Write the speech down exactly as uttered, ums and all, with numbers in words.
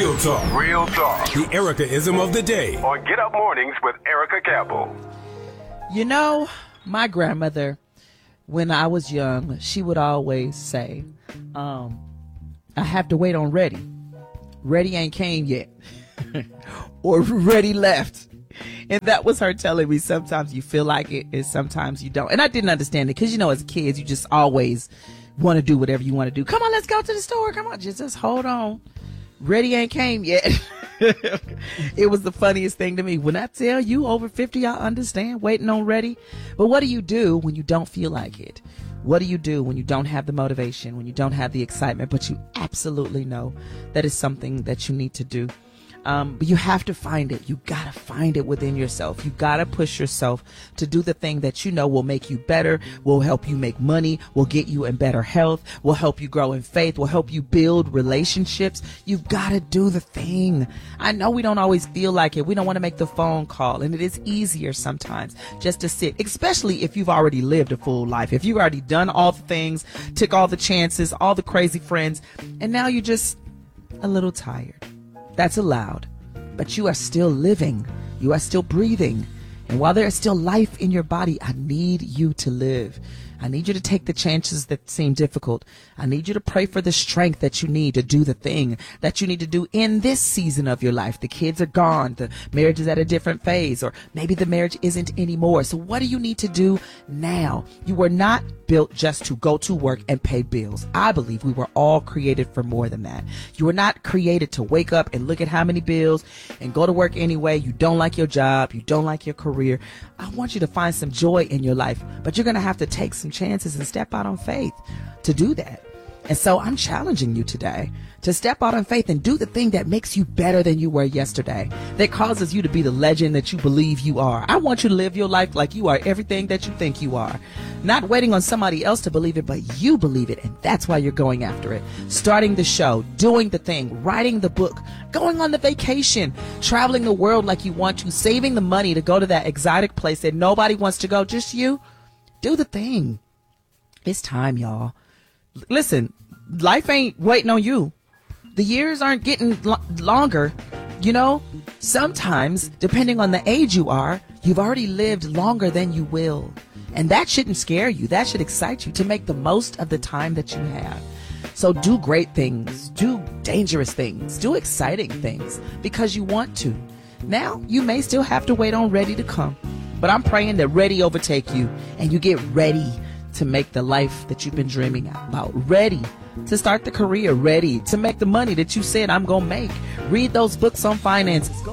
Real talk. Real talk. The Erica-ism of the day. On Get Up Mornings with Erica Campbell. You know, my grandmother, when I was young, she would always say, um, I have to wait on Ready. Ready ain't came yet. Or Ready left. And that was her telling me sometimes you feel like it and sometimes you don't. And I didn't understand it because, you know, as kids, you just always want to do whatever you want to do. Come on, let's go to the store. Come on, just, just hold on. Ready ain't came yet. It was the funniest thing to me. When I tell you over fifty, I understand waiting on Ready. But what do you do when you don't feel like it? What do you do when you don't have the motivation, when you don't have the excitement, but you absolutely know that is something that you need to do? Um, but you have to find it. You gotta find it within yourself. You gotta push yourself to do the thing that you know will make you better, will help you make money, will get you in better health, will help you grow in faith, will help you build relationships. You've gotta do the thing. I know we don't always feel like it. We don't want to make the phone call, and it is easier sometimes just to sit, especially if you've already lived a full life. If you've already done all the things, took all the chances, all the crazy friends, and now you're just a little tired. That's allowed, but you are still living. You are still breathing. And while there is still life in your body, I need you to live. I need you to take the chances that seem difficult. I need you to pray for the strength that you need to do the thing that you need to do in this season of your life. The kids are gone. The marriage is at a different phase, or maybe the marriage isn't anymore. So what do you need to do now? You were not built just to go to work and pay bills. I believe we were all created for more than that. You were not created to wake up and look at how many bills and go to work anyway. You don't like your job. You don't like your career. I want you to find some joy in your life, but you're going to have to take some chances and step out on faith to do that. And so I'm challenging you today to step out on faith and do the thing that makes you better than you were yesterday, that causes you to be the legend that you believe you are. I want you to live your life like you are everything that you think you are, not waiting on somebody else to believe it, but you believe it. And that's why you're going after it. Starting the show, doing the thing, writing the book, going on the vacation, traveling the world like you want to, saving the money to go to that exotic place that nobody wants to go, just you. Do the thing. It's time, y'all. Listen, life ain't waiting on you. The years aren't getting lo- longer. You know, sometimes, depending on the age you are, you've already lived longer than you will. And that shouldn't scare you. That should excite you to make the most of the time that you have. So do great things. Do dangerous things. Do exciting things because you want to. Now, you may still have to wait on Ready to come. But I'm praying that Ready overtake you and you get ready to make the life that you've been dreaming about. Ready to start the career. Ready to make the money that you said I'm going to make. Read those books on finances.